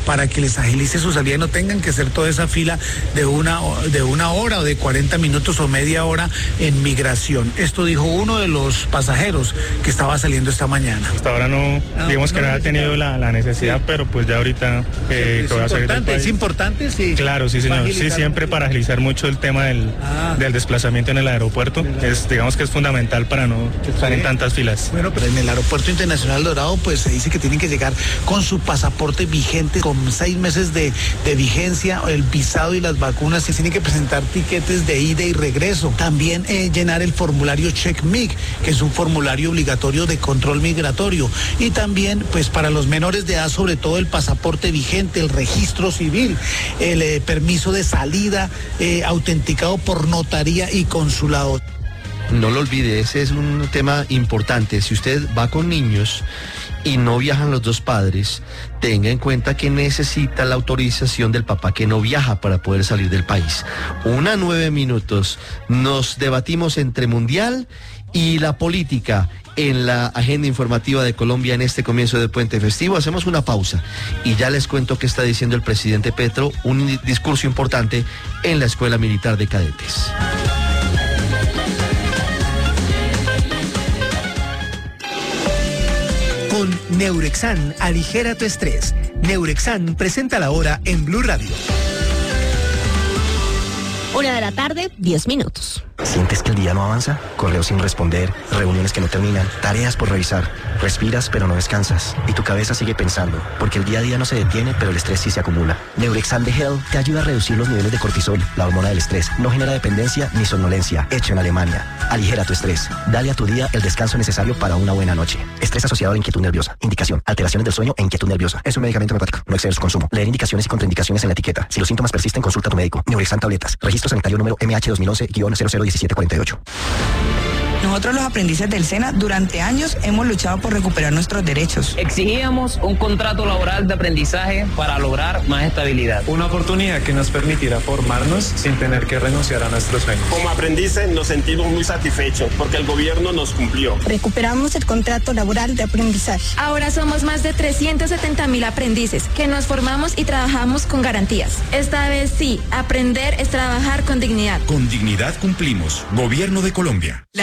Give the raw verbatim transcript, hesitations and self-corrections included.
para que les agilice su salida y no tengan que hacer toda esa fila de una, de una hora o de cuarenta minutos o media hora en migración. Esto dijo uno de los pasajeros que estaba saliendo esta mañana. Hasta ahora no, no digamos no, que no ha tenido la, la necesidad, sí. Pero pues ya ahorita eh, es que voy a salir del país. ¿Es importante? Sí. Claro, sí señor, sí, siempre para agilizar mucho el tema del, ah. del desplazamiento en el aeropuerto, es, digamos que es fundamental para no estar sí. en tantas filas. Bueno, pero en el aeropuerto internacional Dorado pues se dice que tienen que llegar con su pasaporte vigente, con seis meses de, de vigencia, el visado y las vacunas, se tienen que presentar tiquetes de ida y regreso. También eh, llenar el formulario CheckMig, que es un formulario obligatorio de control migratorio. Y también, pues para los menores de edad, sobre todo el pasaporte vigente, el registro civil, el eh, permiso de salida eh, autenticado por notaría y consulado. No lo olvide, ese es un tema importante. Si usted va con niños y no viajan los dos padres, tenga en cuenta que necesita la autorización del papá que no viaja para poder salir del país. Una nueve minutos. Nos debatimos entre mundial y la política en la agenda informativa de Colombia en este comienzo del puente festivo. Hacemos una pausa y ya les cuento qué está diciendo el presidente Petro, un discurso importante en la Escuela Militar de Cadetes. Con Neurexan, aligera tu estrés. Neurexan presenta la hora en Blue Radio. Una de la tarde, diez minutos. ¿Sientes que el día no avanza? Correos sin responder, reuniones que no terminan, tareas por revisar. Respiras pero no descansas y tu cabeza sigue pensando, porque el día a día no se detiene, pero el estrés sí se acumula. Neurexan de Hell te ayuda a reducir los niveles de cortisol, la hormona del estrés. No genera dependencia ni somnolencia. Hecho en Alemania. Aligera tu estrés. Dale a tu día el descanso necesario para una buena noche. Estrés asociado a inquietud nerviosa. Indicación: alteraciones del sueño e inquietud nerviosa. Es un medicamento homeopático. No exceder su consumo. Leer indicaciones y contraindicaciones en la etiqueta. Si los síntomas persisten, consulta a tu médico. Neurexan tabletas. Registro sanitario número M H dos mil once guion cero cero uno siete cuatro ocho. Nosotros los aprendices del SENA durante años hemos luchado por recuperar nuestros derechos. Exigíamos un contrato laboral de aprendizaje para lograr más estabilidad. Una oportunidad que nos permitiera formarnos sin tener que renunciar a nuestros sueños. Como aprendices nos sentimos muy satisfechos porque el gobierno nos cumplió. Recuperamos el contrato laboral de aprendizaje. Ahora somos más de trescientos setenta mil aprendices que nos formamos y trabajamos con garantías. Esta vez sí, aprender es trabajar con dignidad. Con dignidad cumplimos. Gobierno de Colombia. La